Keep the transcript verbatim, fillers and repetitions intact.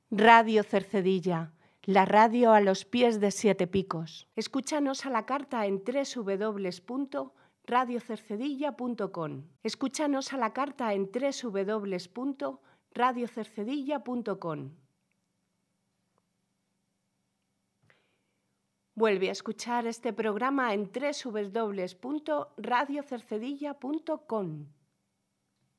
Radio Cercedilla, la radio a los pies de Siete Picos. Escúchanos a la carta en doble u doble u doble u punto radio cercedilla punto com. Escúchanos a la carta en doble u doble u doble u punto radio cercedilla punto com. Vuelve a escuchar este programa en doble u doble u doble u punto radio cercedilla punto com.